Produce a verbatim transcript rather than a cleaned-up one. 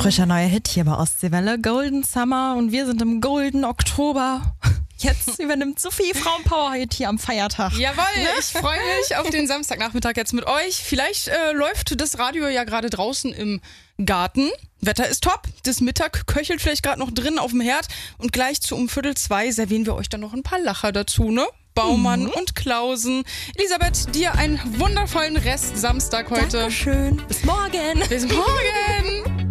Frischer neuer Hit hier bei Ostseewelle, Golden Summer, und wir sind im Golden Oktober. Jetzt übernimmt Sophie Frauenpower hier am Feiertag. Jawohl, ich freue mich auf den Samstagnachmittag jetzt mit euch. Vielleicht äh, läuft das Radio ja gerade draußen im Garten. Wetter ist top. Das Mittag köchelt vielleicht gerade noch drin auf dem Herd. Und gleich zu um Viertel zwei servieren wir euch dann noch ein paar Lacher dazu, ne? Baumann mhm. und Klausen. Elisabeth, dir einen wundervollen Rest Samstag heute. Dankeschön. Bis morgen. Bis morgen.